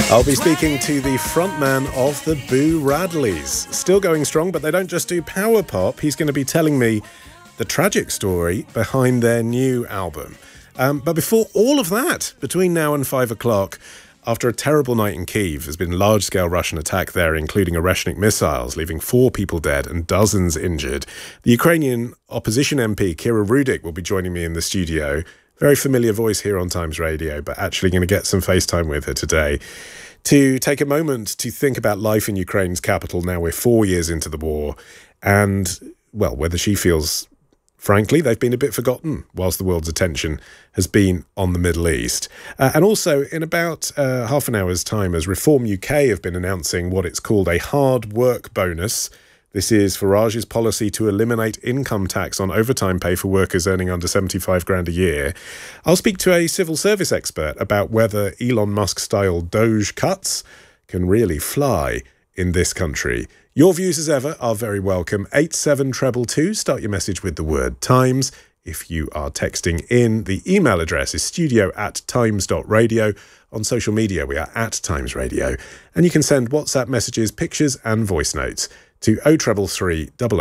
I'll be speaking to the frontman of the Boo Radleys. Still going strong, but they don't just do power pop. He's going to be telling me the tragic story behind their new album. But before all of that, between now and 5 o'clock, after a terrible night in Kyiv, there's been large-scale Russian attack there, including Oreshnik missiles, leaving 4 people dead and dozens injured. The Ukrainian opposition MP, Kira Rudik, will be joining me in the studio. Very familiar voice here on Times Radio, but actually going to get some FaceTime with her today to take a moment to think about life in Ukraine's capital now we're 4 years into the war and, well, whether she feels, frankly, they've been a bit forgotten whilst the world's attention has been on the Middle East. And also, in about half an hour's time, as Reform UK have been announcing what it's called a hard work bonus. This is Farage's policy to eliminate income tax on overtime pay for workers earning under 75 grand a year. I'll speak to a civil service expert about whether Elon Musk-style Doge cuts can really fly in this country. Your views, as ever, are very welcome. 87222. Start your message with the word Times. If you are texting in, the email address is studio@times.radio. On social media, we are @Times Radio. And you can send WhatsApp messages, pictures and voice notes to 0333